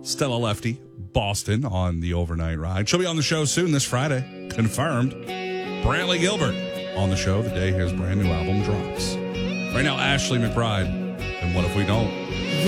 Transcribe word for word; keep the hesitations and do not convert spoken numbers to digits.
Stella Lefty, Boston on the overnight ride. She'll be on the show soon this Friday. Confirmed. Brantley Gilbert on the show the day his brand new album drops. Right now, Ashley McBride. And What If We Don't?